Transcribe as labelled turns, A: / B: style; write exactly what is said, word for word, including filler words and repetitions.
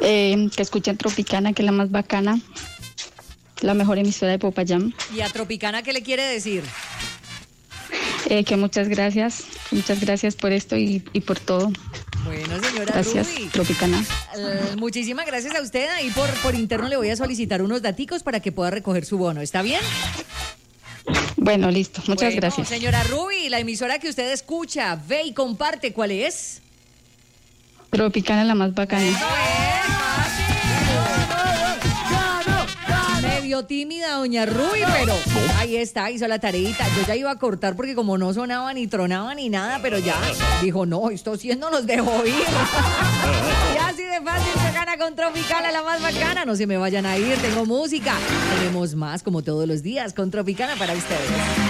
A: Eh, que escuchen Tropicana, que es la más bacana, la mejor emisora de Popayán.
B: ¿Y a Tropicana qué le quiere decir?
A: Eh, que muchas gracias, muchas gracias por esto y, y por todo.
B: Bueno, señora
A: Gracias,
B: Ruby.
A: Tropicana.
B: Uh, muchísimas gracias a usted. Ahí por, por interno le voy a solicitar unos daticos para que pueda recoger su bono. ¿Está bien?
A: Bueno, listo. Muchas
B: Bueno,
A: gracias.
B: Señora Ruby, la emisora que usted escucha, ve y comparte, ¿cuál es?
A: Tropicana, la más bacana.
B: Medio tímida doña Ruby, pero ahí está, hizo la tareita. Yo ya iba a cortar porque como no sonaba ni tronaba ni nada, pero ya dijo, no, esto sí no nos dejó ir. Y así de fácil se gana con Tropicana, la más bacana. No se me vayan a ir, tengo música. Tenemos más como todos los días con Tropicana para ustedes.